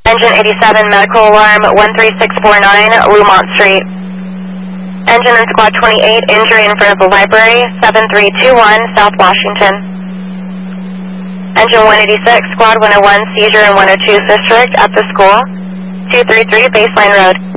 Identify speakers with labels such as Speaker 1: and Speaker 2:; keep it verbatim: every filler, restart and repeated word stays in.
Speaker 1: Engine eighty-seven, medical alarm one three six four nine, Lumont Street. Engine in Squad twenty-eight, injury in front of the library, seven three two one, South Washington. Engine one eighty-six, Squad one oh one, seizure in one oh two District at the school, two three three, Baseline Road.